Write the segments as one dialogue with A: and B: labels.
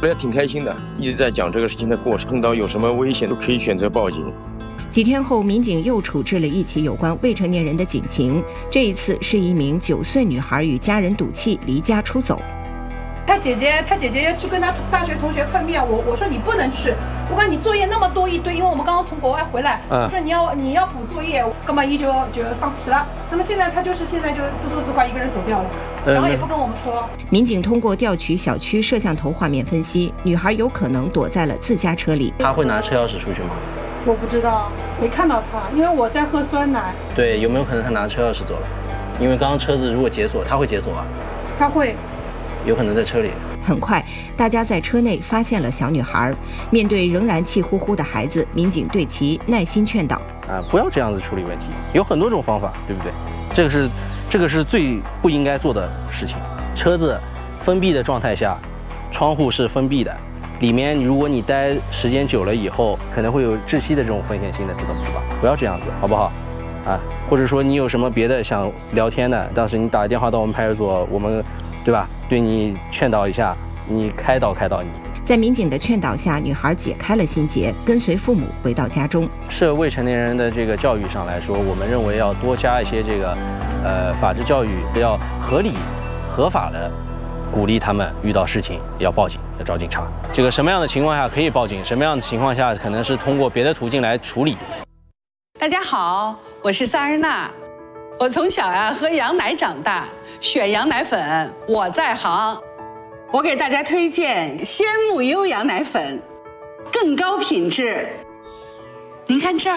A: 本来挺开心的，一直在讲这个事情的过程，碰到有什么危险都可以选择报警。
B: 几天后，民警又处置了一起有关未成年人的警情，这一次是一名9岁女孩与家人赌气离家出走。
C: 他姐姐要去跟他大学同学碰面，我说你不能去，我看你作业那么多一堆，因为我们刚刚从国外回来，我说你要补作业，干嘛就上齐了。那么现在他现在就自说自话一个人走掉了，然后也不跟我们说。
B: 民警通过调取小区摄像头画面分析，女孩有可能躲在了自家车里。
D: 他会拿车钥匙出去吗？
C: 我不知道，没看到他，因为我在喝酸奶。
D: 对，有没有可能他拿车钥匙走了？因为刚刚车子如果解锁，他会解锁啊。
C: 他会。
D: 有可能在车里。
B: 很快，大家在车内发现了小女孩。面对仍然气呼呼的孩子，民警对其耐心劝导：
D: 不要这样子处理问题，有很多种方法，对不对？这个是最不应该做的事情。车子封闭的状态下，窗户是封闭的，里面如果你待时间久了以后，可能会有窒息的这种风险性的，知道不知道？不要这样子，好不好？或者说你有什么别的想聊天的，当时你打电话到我们派出所，我们。对吧？对你劝导一下，你开导你。
B: 在民警的劝导下，女孩解开了心结，跟随父母回到家中。
D: 涉未成年人的这个教育上来说，我们认为要多加一些这个法治教育，要合理合法的鼓励他们遇到事情要报警，要找警察。这个什么样的情况下可以报警，什么样的情况下可能是通过别的途径来处理。
E: 大家好，我是萨日娜。我从小喝羊奶长大，选羊奶粉我在行。我给大家推荐鲜木优羊奶粉，更高品质。您看这儿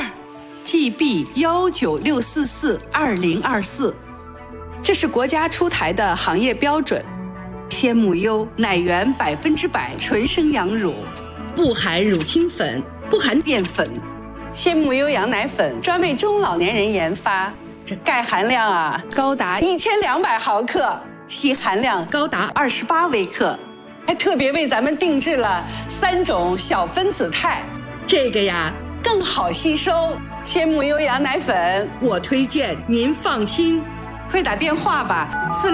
E: ，GB196442024，这是国家出台的行业标准。鲜木优奶源100%纯生羊乳，不含乳清粉，不含淀粉。鲜木优羊奶粉专为中老年人研发。这钙含量高达1200毫克，硒含量高达28微克，还特别为咱们定制了3种小分子肽，这个更好吸收。鲜木优羊奶粉我推荐，您放心，快打电话吧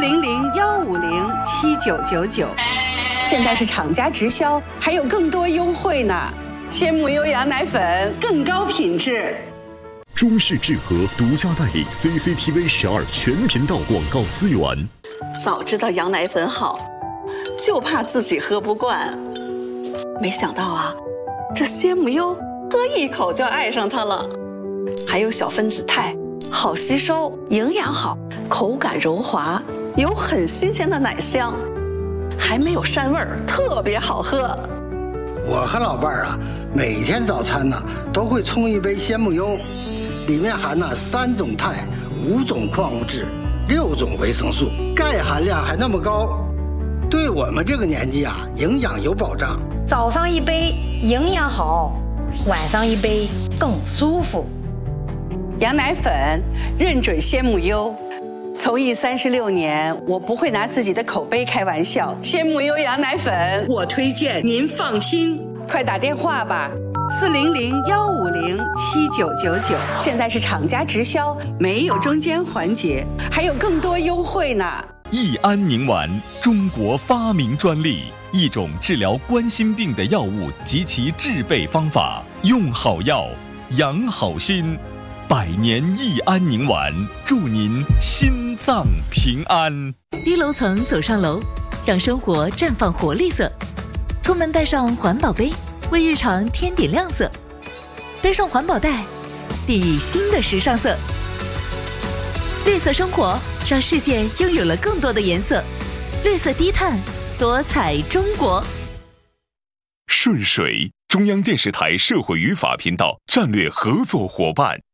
E: ，400-150-7999，现在是厂家直销，还有更多优惠呢。鲜木优羊奶粉更高品质。
F: 中视智和独家代理 CCTV 12全频道广告资源。
E: 早知道羊奶粉好，就怕自己喝不惯。没想到这鲜木优喝一口就爱上它了。还有小分子肽，好吸收，营养好，口感柔滑，有很新鲜的奶香，还没有膻味儿，特别好喝。
G: 我和老伴儿每天早餐都会冲一杯鲜木优。里面含3种肽、5种矿物质、6种维生素，钙含量还那么高，对我们这个年纪营养有保障。
H: 早上一杯营养好，晚上一杯更舒服。
E: 羊奶粉认准鲜木优，从艺36年，我不会拿自己的口碑开玩笑。鲜木优羊奶粉我推荐，您放心，快打电话吧。400-150-7999，现在是厂家直销，没有中间环节，还有更多优惠呢。
F: 益安宁丸，中国发明专利，一种治疗冠心病的药物及其制备方法，用好药，养好心。100年益安宁丸，祝您心脏平安。
I: 低楼层走上楼，让生活绽放活力色。出门带上环保杯，为日常添点亮色。背上环保袋，定义新的时尚色。绿色生活让世界拥有了更多的颜色。绿色低碳，多彩中国。
F: 顺水，中央电视台社会与法频道战略合作伙伴。